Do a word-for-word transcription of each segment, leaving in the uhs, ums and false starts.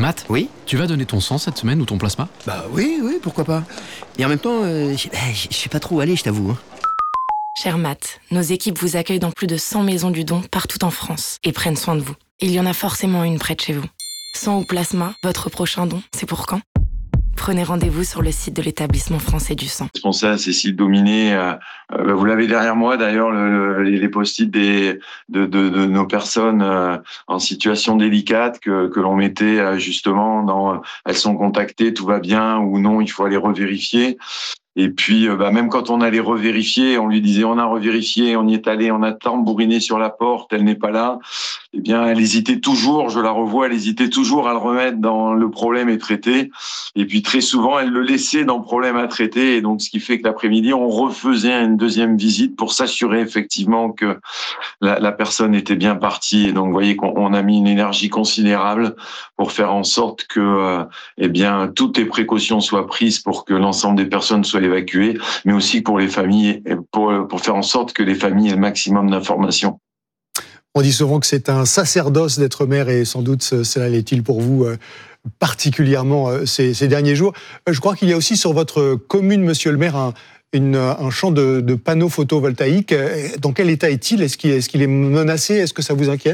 Matt, Oui ? tu vas donner ton sang cette semaine ou ton plasma ? Bah oui, oui, pourquoi pas. Et en même temps, euh, je je sais pas trop où aller, je t'avoue. Cher Matt, nos équipes vous accueillent dans plus de cent maisons du don partout en France et prennent soin de vous. Il y en a forcément une près de chez vous. Sang ou plasma, votre prochain don, c'est pour quand ? Prenez rendez-vous sur le site de l'établissement français du sang. Responsable Cécile Dominé, euh, euh, vous l'avez derrière moi d'ailleurs, le, le, les post-it des, de, de, de nos personnes euh, en situation délicate que, que l'on mettait euh, justement dans euh, elles sont contactées, tout va bien ou non, il faut aller revérifier. Et puis, euh, bah, même quand on allait revérifier, on lui disait on a revérifié, on y est allé, on a tambouriné sur la porte, elle n'est pas là. Eh bien, elle hésitait toujours, je la revois, elle hésitait toujours à le remettre dans le problème est traité. Et puis très souvent, elle le laissait dans le problème à traiter. Et donc, ce qui fait que l'après-midi, on refaisait une deuxième visite pour s'assurer effectivement que la, la personne était bien partie. Et donc, vous voyez qu'on on a mis une énergie considérable pour faire en sorte que, euh, eh bien, toutes les précautions soient prises pour que l'ensemble des personnes soient évacuées, mais aussi pour les familles, pour, pour faire en sorte que les familles aient le maximum d'informations. On dit souvent que c'est un sacerdoce d'être mère et sans doute cela l'est-il pour vous particulièrement ces, ces derniers jours. Je crois qu'il y a aussi sur votre commune, monsieur le maire, un, une, un champ de, de panneaux photovoltaïques. Dans quel état est-il ? Est-ce qu'il, est-ce qu'il est menacé ? Est-ce que ça vous inquiète ?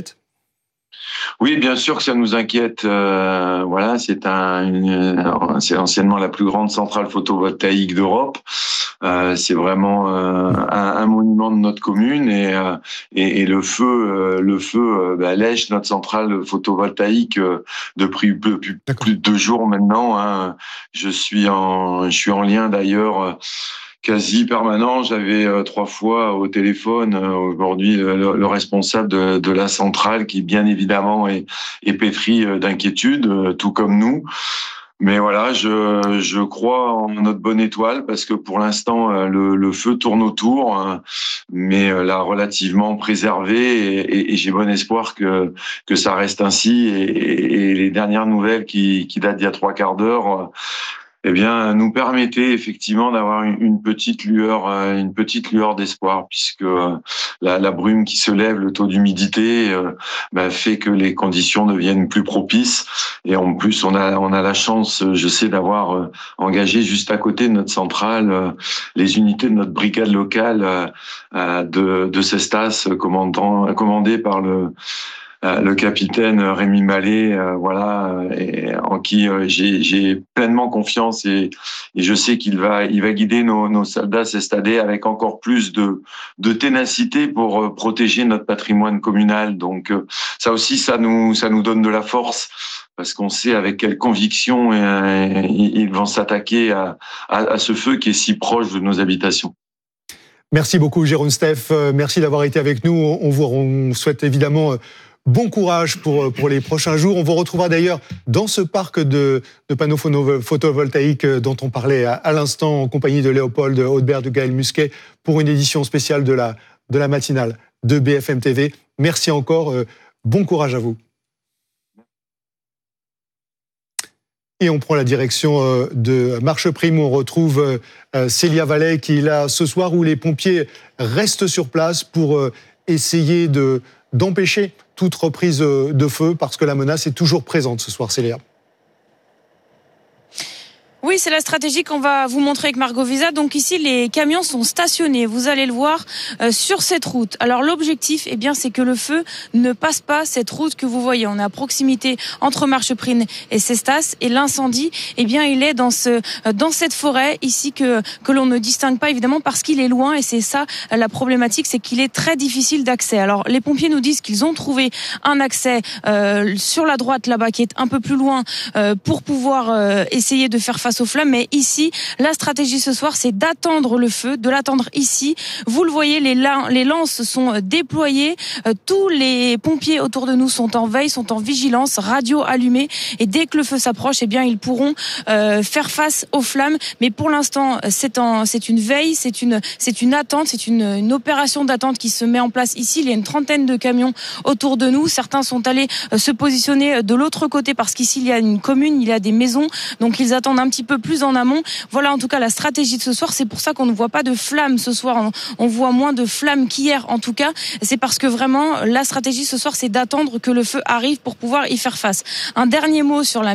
Oui, bien sûr que ça nous inquiète. Euh, voilà, c'est un, une, c'est anciennement la plus grande centrale photovoltaïque d'Europe. Euh, c'est vraiment euh, un, un monument de notre commune et euh, et, et le feu, euh, le feu euh, bah, lèche notre centrale photovoltaïque euh, depuis plus, plus, plus de deux jours maintenant. Hein. Je suis en, je suis en lien d'ailleurs. Euh, quasi permanent. J'avais euh, trois fois au téléphone euh, aujourd'hui le, le responsable de, de la centrale qui, bien évidemment, est, est pétri euh, d'inquiétude, euh, tout comme nous. Mais voilà, je, je crois en notre bonne étoile parce que pour l'instant, euh, le, le feu tourne autour, hein, mais euh, là, relativement préservé et, et, et j'ai bon espoir que, que ça reste ainsi. Et, et, et les dernières nouvelles qui, qui datent d'il y a trois quarts d'heure, euh, eh bien, nous permettait effectivement d'avoir une petite lueur, une petite lueur d'espoir, puisque la, la brume qui se lève, le taux d'humidité, euh, bah, fait que les conditions deviennent plus propices. Et en plus, on a, on a la chance, je sais, d'avoir euh, engagé juste à côté de notre centrale euh, les unités de notre brigade locale euh, de, de Cestas, commandant, commandées par le le capitaine Rémi Mallet, euh, voilà, et en qui euh, j'ai, j'ai pleinement confiance et, et je sais qu'il va, il va guider nos, nos soldats cestadais avec encore plus de, de ténacité pour euh, protéger notre patrimoine communal. Donc euh, ça aussi, ça nous, ça nous donne de la force parce qu'on sait avec quelle conviction euh, ils vont s'attaquer à, à, à ce feu qui est si proche de nos habitations. Merci beaucoup, Jérôme Steph. Merci d'avoir été avec nous. On vous on souhaite évidemment bon courage pour, pour les prochains jours. On vous retrouvera d'ailleurs dans ce parc de, de panneaux photovoltaïques dont on parlait à, à l'instant en compagnie de Léopold Haudebert, de Gaël Musquet pour une édition spéciale de la, de la matinale de B F M T V. Merci encore. Bon courage à vous. Et on prend la direction de Marcheprime où on retrouve Célia Vallet qui est là ce soir où les pompiers restent sur place pour essayer de, d'empêcher toute reprise de feu parce que la menace est toujours présente ce soir, Célia. Oui, c'est la stratégie qu'on va vous montrer avec Margot Visa. Donc ici, les camions sont stationnés. Vous allez le voir euh, sur cette route. Alors l'objectif, eh bien, c'est que le feu ne passe pas cette route que vous voyez. On est à proximité entre Marcheprime et Cestas. Et l'incendie, eh bien, il est dans ce dans cette forêt ici que que l'on ne distingue pas évidemment parce qu'il est loin. Et c'est ça la problématique, c'est qu'il est très difficile d'accès. Alors les pompiers nous disent qu'ils ont trouvé un accès euh, sur la droite là-bas qui est un peu plus loin euh, pour pouvoir euh, essayer de faire face aux flammes, mais ici, la stratégie ce soir, c'est d'attendre le feu, de l'attendre ici. Vous le voyez, les, lan- les lances sont déployées, euh, tous les pompiers autour de nous sont en veille, sont en vigilance, radio allumée, et dès que le feu s'approche, eh bien, ils pourront euh, faire face aux flammes. Mais pour l'instant, c'est, en, c'est une veille, c'est une, c'est une attente, c'est une, une opération d'attente qui se met en place ici. Il y a une trentaine de camions autour de nous. Certains sont allés euh, se positionner de l'autre côté parce qu'ici, il y a une commune, il y a des maisons, donc ils attendent un petit peu plus en amont. Voilà en tout cas la stratégie de ce soir. C'est pour ça qu'on ne voit pas de flammes ce soir. On, on voit moins de flammes qu'hier en tout cas. C'est parce que vraiment la stratégie ce soir, c'est d'attendre que le feu arrive pour pouvoir y faire face. Un dernier mot sur la